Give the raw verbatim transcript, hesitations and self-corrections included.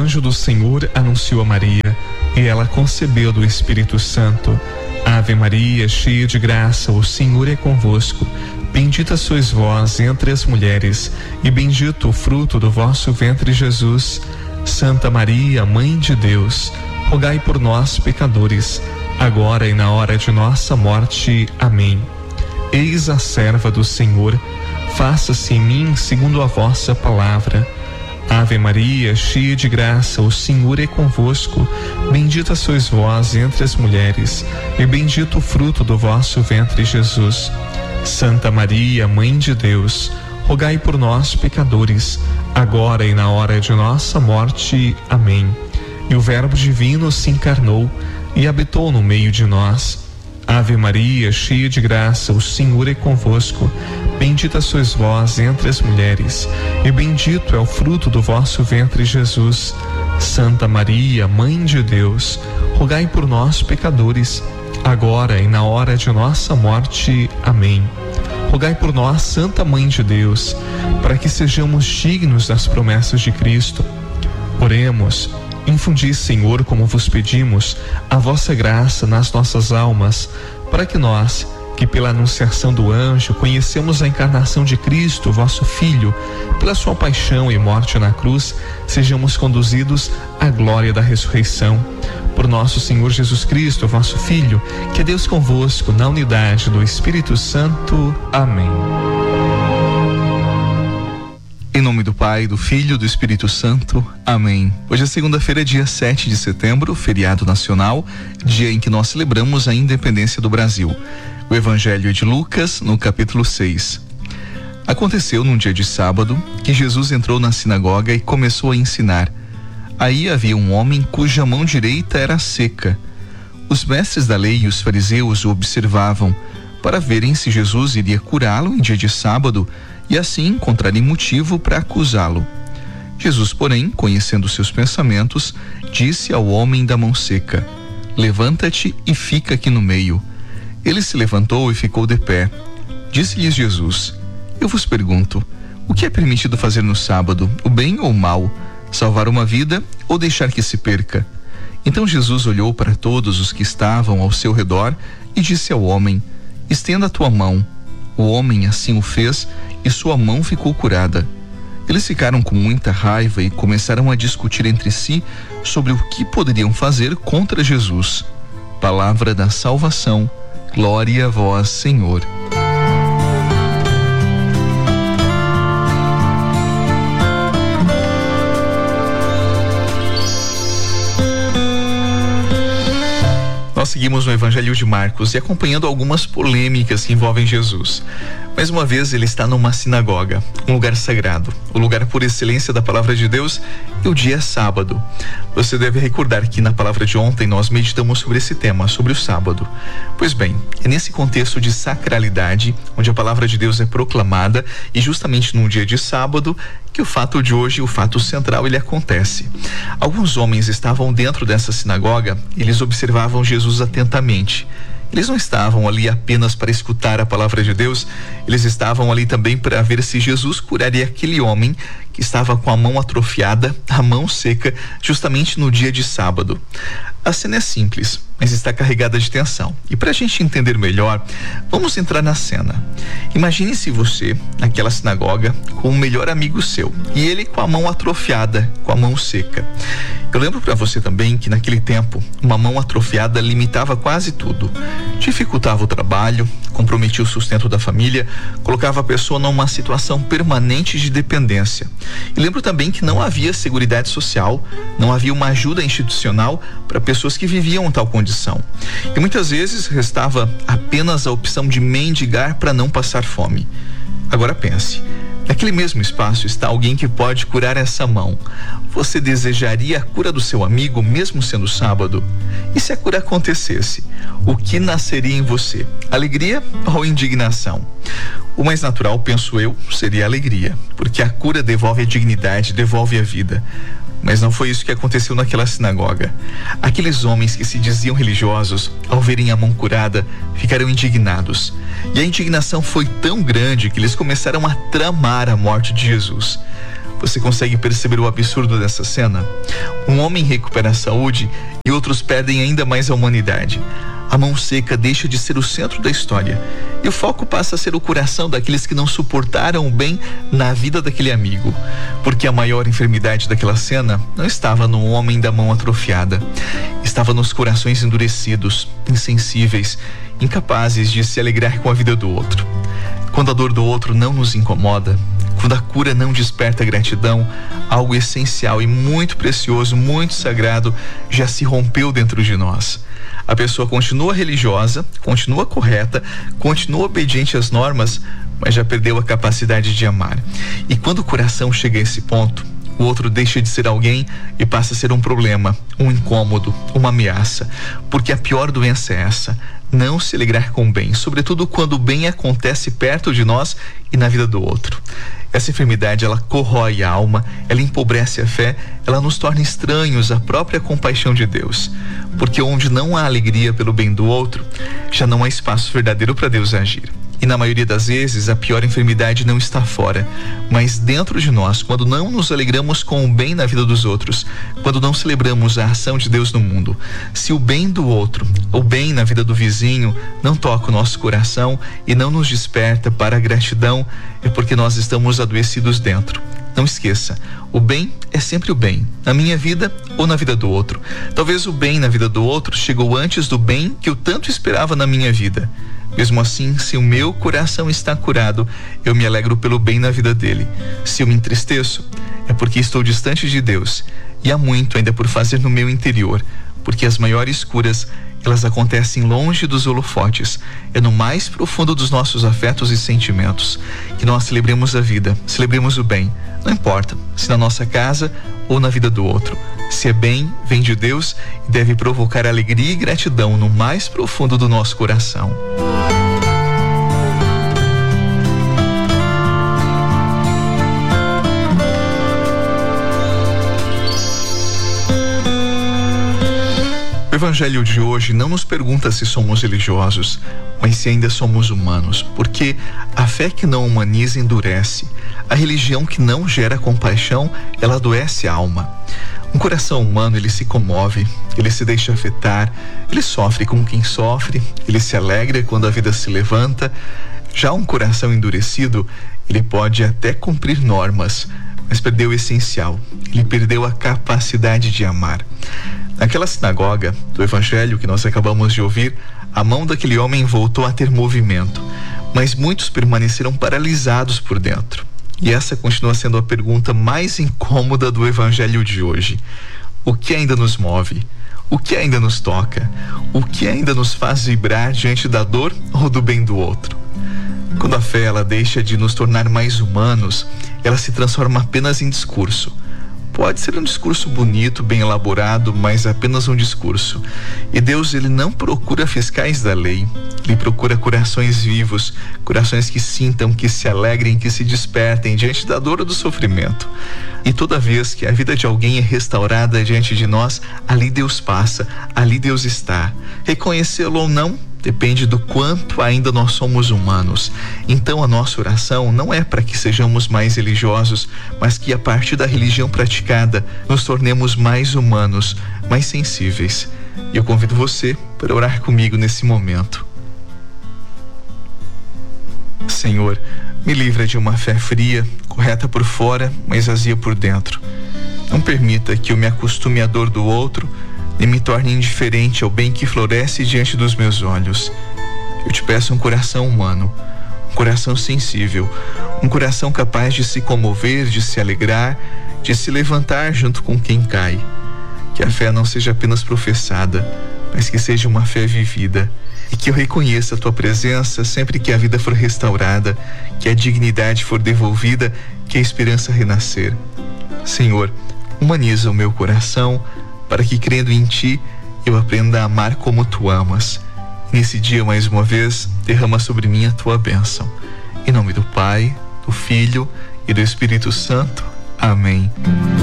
anjo do Senhor anunciou a Maria, e ela concebeu do Espírito Santo. Ave Maria, cheia de graça, o Senhor é convosco. Bendita sois vós entre as mulheres, e bendito o fruto do vosso ventre, Jesus. Santa Maria, Mãe de Deus, rogai por nós, pecadores, agora e na hora de nossa morte. Amém. Eis a serva do Senhor, faça-se em mim segundo a vossa palavra. Ave Maria, cheia de graça, o Senhor é convosco. Bendita sois vós entre as mulheres, e bendito o fruto do vosso ventre, Jesus. Santa Maria, Mãe de Deus, rogai por nós, pecadores, agora e na hora de nossa morte. Amém. E o Verbo divino se encarnou e habitou no meio de nós. Ave Maria, cheia de graça, o Senhor é convosco. Bendita sois vós entre as mulheres, e bendito é o fruto do vosso ventre, Jesus. Santa Maria, Mãe de Deus, rogai por nós, pecadores, agora e na hora de nossa morte. Amém. Rogai por nós, Santa Mãe de Deus, para que sejamos dignos das promessas de Cristo. Oremos. Infundi, Senhor, como vos pedimos, a vossa graça nas nossas almas, para que nós, que pela anunciação do anjo conhecemos a encarnação de Cristo, vosso Filho, pela sua paixão e morte na cruz, sejamos conduzidos à glória da ressurreição. Por nosso Senhor Jesus Cristo, vosso Filho, que é Deus convosco, na unidade do Espírito Santo. Amém. Em nome do Pai, do Filho e do Espírito Santo. Amém. Hoje é segunda-feira, dia sete de setembro, feriado nacional, dia em que nós celebramos a independência do Brasil. O Evangelho é de Lucas, no capítulo seis. Aconteceu num dia de sábado que Jesus entrou na sinagoga e começou a ensinar. Aí havia um homem cuja mão direita era seca. Os mestres da lei e os fariseus o observavam para verem se Jesus iria curá-lo em dia de sábado e assim encontrarem motivo para acusá-lo. Jesus, porém, conhecendo seus pensamentos, disse ao homem da mão seca: levanta-te e fica aqui no meio. Ele se levantou e ficou de pé. Disse-lhes Jesus: eu vos pergunto, o que é permitido fazer no sábado, o bem ou o mal, salvar uma vida ou deixar que se perca? Então Jesus olhou para todos os que estavam ao seu redor e disse ao homem: estenda a tua mão. O homem assim o fez e sua mão ficou curada. Eles ficaram com muita raiva e começaram a discutir entre si sobre o que poderiam fazer contra Jesus. Palavra da salvação. Glória a vós, Senhor. Nós seguimos no Evangelho de Marcos e acompanhando algumas polêmicas que envolvem Jesus. Mais uma vez ele está numa sinagoga, um lugar sagrado, o lugar por excelência da palavra de Deus, e o dia é sábado. Você deve recordar que na palavra de ontem nós meditamos sobre esse tema, sobre o sábado. Pois bem, é nesse contexto de sacralidade, onde a palavra de Deus é proclamada, e justamente num dia de sábado, que o fato de hoje, o fato central, ele acontece. Alguns homens estavam dentro dessa sinagoga, eles observavam Jesus atentamente. Eles não estavam ali apenas para escutar a palavra de Deus, eles estavam ali também para ver se Jesus curaria aquele homem que estava com a mão atrofiada, a mão seca, justamente no dia de sábado. A cena é simples, mas está carregada de tensão. E para a gente entender melhor, vamos entrar na cena. Imagine-se você, naquela sinagoga, com um melhor amigo seu, e ele com a mão atrofiada, com a mão seca. Eu lembro para você também que naquele tempo, uma mão atrofiada limitava quase tudo. Dificultava o trabalho, comprometia o sustento da família, colocava a pessoa numa situação permanente de dependência. E lembro também que não havia seguridade social, não havia uma ajuda institucional para pessoas que viviam em tal condição. E muitas vezes restava apenas a opção de mendigar para não passar fome. Agora pense, naquele mesmo espaço está alguém que pode curar essa mão. Você desejaria a cura do seu amigo mesmo sendo sábado? E se a cura acontecesse, o que nasceria em você? Alegria ou indignação? O mais natural, penso eu, seria a alegria, porque a cura devolve a dignidade, devolve a vida. Mas não foi isso que aconteceu naquela sinagoga. Aqueles homens que se diziam religiosos, ao verem a mão curada, ficaram indignados. E a indignação foi tão grande que eles começaram a tramar a morte de Jesus. Você consegue perceber o absurdo dessa cena? Um homem recupera a saúde e outros perdem ainda mais a humanidade. A mão seca deixa de ser o centro da história e o foco passa a ser o coração daqueles que não suportaram o bem na vida daquele amigo. Porque a maior enfermidade daquela cena não estava no homem da mão atrofiada, estava nos corações endurecidos, insensíveis, incapazes de se alegrar com a vida do outro. Quando a dor do outro não nos incomoda, quando a cura não desperta gratidão, algo essencial e muito precioso, muito sagrado, já se rompeu dentro de nós. A pessoa continua religiosa, continua correta, continua obediente às normas, mas já perdeu a capacidade de amar. E quando o coração chega a esse ponto, o outro deixa de ser alguém e passa a ser um problema, um incômodo, uma ameaça. Porque a pior doença é essa: não se alegrar com o bem, sobretudo quando o bem acontece perto de nós e na vida do outro. Essa enfermidade, ela corrói a alma, ela empobrece a fé, ela nos torna estranhos à própria compaixão de Deus. Porque onde não há alegria pelo bem do outro, já não há espaço verdadeiro para Deus agir. E na maioria das vezes, a pior enfermidade não está fora, mas dentro de nós, quando não nos alegramos com o bem na vida dos outros, quando não celebramos a ação de Deus no mundo. Se o bem do outro, o bem na vida do vizinho, não toca o nosso coração e não nos desperta para a gratidão, é porque nós estamos adoecidos dentro. Não esqueça, o bem é sempre o bem, na minha vida ou na vida do outro. Talvez o bem na vida do outro chegou antes do bem que eu tanto esperava na minha vida. Mesmo assim, se o meu coração está curado, eu me alegro pelo bem na vida dele. Se eu me entristeço, é porque estou distante de Deus. E há muito ainda por fazer no meu interior, porque as maiores curas, elas acontecem longe dos holofotes, é no mais profundo dos nossos afetos e sentimentos. Que nós celebremos a vida, celebremos o bem, não importa se na nossa casa ou na vida do outro. Se é bem, vem de Deus e deve provocar alegria e gratidão no mais profundo do nosso coração. O Evangelho de hoje não nos pergunta se somos religiosos, mas se ainda somos humanos, porque a fé que não humaniza endurece. A religião que não gera compaixão, ela adoece a alma. Um coração humano, ele se comove, ele se deixa afetar, ele sofre com quem sofre, ele se alegra quando a vida se levanta. Já um coração endurecido, ele pode até cumprir normas, mas perdeu o essencial, ele perdeu a capacidade de amar. Naquela sinagoga do Evangelho que nós acabamos de ouvir, a mão daquele homem voltou a ter movimento, mas muitos permaneceram paralisados por dentro. E essa continua sendo a pergunta mais incômoda do Evangelho de hoje. O que ainda nos move? O que ainda nos toca? O que ainda nos faz vibrar diante da dor ou do bem do outro? Quando a fé, ela deixa de nos tornar mais humanos, ela se transforma apenas em discurso. Pode ser um discurso bonito, bem elaborado, mas apenas um discurso. E Deus, ele não procura fiscais da lei. Ele procura corações vivos, corações que sintam, que se alegrem, que se despertem diante da dor ou do sofrimento. E toda vez que a vida de alguém é restaurada diante de nós, ali Deus passa, ali Deus está. Reconhecê-lo ou não, depende do quanto ainda nós somos humanos. Então a nossa oração não é para que sejamos mais religiosos, mas que a partir da religião praticada nos tornemos mais humanos, mais sensíveis. E eu convido você para orar comigo nesse momento. Senhor, me livra de uma fé fria, correta por fora, mas vazia por dentro. Não permita que eu me acostume à dor do outro e me torne indiferente ao bem que floresce diante dos meus olhos. Eu te peço um coração humano, um coração sensível, um coração capaz de se comover, de se alegrar, de se levantar junto com quem cai. Que a fé não seja apenas professada, mas que seja uma fé vivida. E que eu reconheça a tua presença sempre que a vida for restaurada, que a dignidade for devolvida, que a esperança renascer. Senhor, humaniza o meu coração, para que, crendo em ti, eu aprenda a amar como tu amas. Nesse dia, mais uma vez, derrama sobre mim a tua bênção. Em nome do Pai, do Filho e do Espírito Santo. Amém.